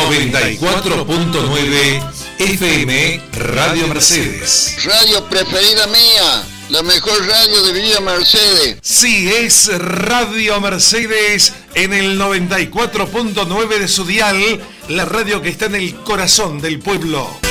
94.9 FM Radio Mercedes. Radio preferida mía, la mejor radio de Villa Mercedes. Sí, es Radio Mercedes en el 94.9 de su dial, la radio que está en el corazón del pueblo.